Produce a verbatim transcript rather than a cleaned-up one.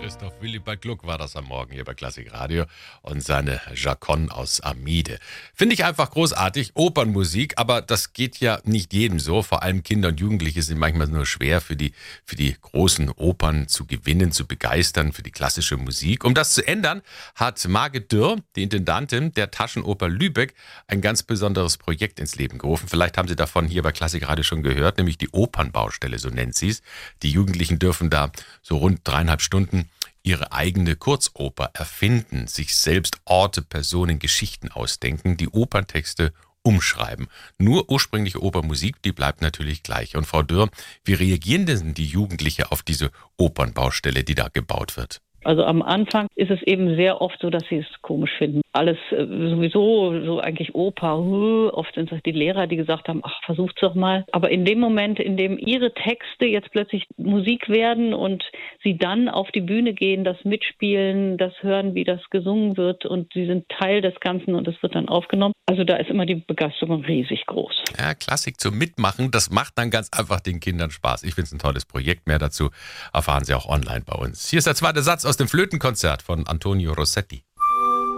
Christoph Willibald Gluck war das am Morgen hier bei Klassik Radio und seine Chaconne aus Amide. Finde ich einfach großartig, Opernmusik, aber das geht ja nicht jedem so. Vor allem Kinder und Jugendliche sind manchmal nur schwer für die, für die großen Opern zu gewinnen, zu begeistern, für die klassische Musik. Um das zu ändern, hat Margit Dürr, die Intendantin der Taschenoper Lübeck, ein ganz besonderes Projekt ins Leben gerufen. Vielleicht haben Sie davon hier bei Klassik Radio schon gehört, nämlich die Opernbaustelle, so nennt sie es. Die Jugendlichen dürfen da so rund dreieinhalb Stunden ihre eigene Kurzoper erfinden, sich selbst Orte, Personen, Geschichten ausdenken, die Operntexte umschreiben. Nur ursprüngliche Opernmusik, die bleibt natürlich gleich. Und Frau Dürr, wie reagieren denn die Jugendlichen auf diese Opernbaustelle, die da gebaut wird? Also am Anfang ist es eben sehr oft so, dass sie es komisch finden. Alles äh, sowieso, so eigentlich Oper, huh, oft sind es die Lehrer, die gesagt haben, ach, versucht's doch mal. Aber in dem Moment, in dem ihre Texte jetzt plötzlich Musik werden und sie dann auf die Bühne gehen, das mitspielen, das hören, wie das gesungen wird und sie sind Teil des Ganzen und es wird dann aufgenommen. Also da ist immer die Begeisterung riesig groß. Ja, Klassik zum Mitmachen, das macht dann ganz einfach den Kindern Spaß. Ich finde es ein tolles Projekt. Mehr dazu erfahren Sie auch online bei uns. Hier ist der zweite Satz aus dem Flötenkonzert von Antonio Rossetti.